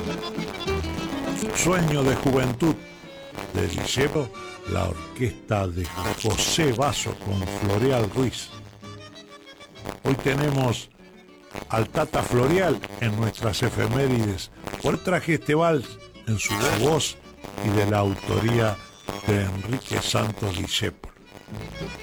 Sueño de juventud de Discepolo, la orquesta de José Basso con Floreal Ruiz. Hoy tenemos al Tata Floreal en nuestras efemérides. Por traje este vals en su voz y de la autoría de Enrique Santos Discepolo.